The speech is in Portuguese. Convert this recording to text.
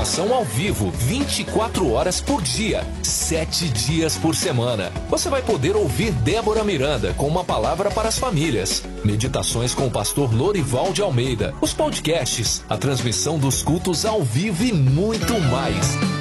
programação ao vivo, 24 horas por dia, 7 dias por semana. Você vai poder ouvir Débora Miranda com uma palavra para as famílias, meditações com o pastor Lorival de Almeida, os podcasts, a transmissão dos cultos ao vivo e muito mais.